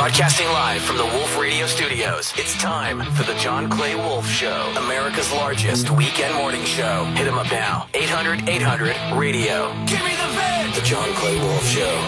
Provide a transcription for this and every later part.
Broadcasting live from the Wolf Radio Studios, it's time for the John Clay Wolf Show, America's largest weekend morning show. Hit him up now, 800-800-RADIO. Give me the bed! The John Clay Wolf Show.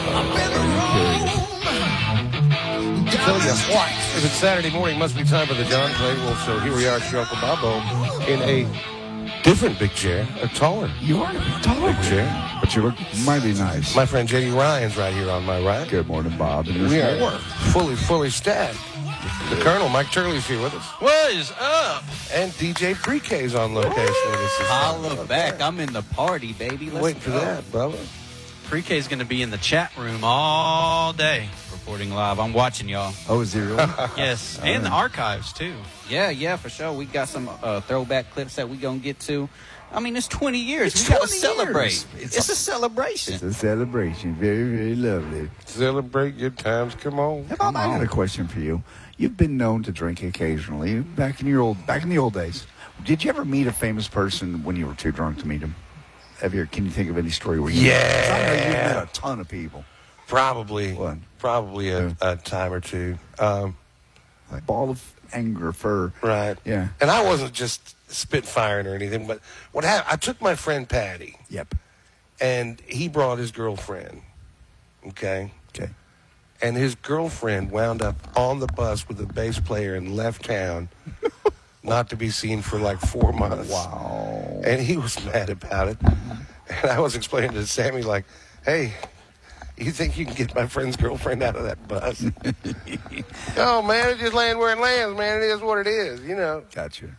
So guess what? If it's Saturday morning, it must be time for the John Clay Wolf Show. Here we are at your Uncle Bobo in a different big chair, a taller. You are a taller big chair. But you look mighty nice. My friend J.D. Ryan's right here on my right. Good morning, Bob. And We are fully staffed. The Colonel, Mike Turley's here with us. What is up? And DJ Pre-K's on location with us. Holla back. I'm in the party, baby. Let's Waiting for go. that, Bubba. Pre-K's going to be in the chat room all day, reporting live. I'm watching y'all. Oh, is he really? Yes, and the archives, too. Yeah, for sure. We got some throwback clips that we going to get to. I mean, it's 20 years. It's We got to 20 celebrate. years. It's a celebration. It's a celebration. Very, very lovely. Celebrate good times. Come on. Hey, Bob, I got a question for you. You've been known to drink occasionally back in the old days. Did you ever meet a famous person when you were too drunk to meet him? Can you think of any story where you? Yeah. I know you've met a ton of people. Probably What? a time or two. Like ball of anger for. Right. Yeah. And I wasn't just spitfiring or anything, but what happened, I took my friend Patty, Yep. and he brought his girlfriend, okay? Okay. And his girlfriend wound up on the bus with a bass player and left town, not to be seen for like 4 months. Wow. And he was mad about it. And I was explaining to Sammy, like, hey, you think you can get my friend's girlfriend out of that bus? Oh, man, it's just land where it lands, man. It is what it is, you know. Gotcha.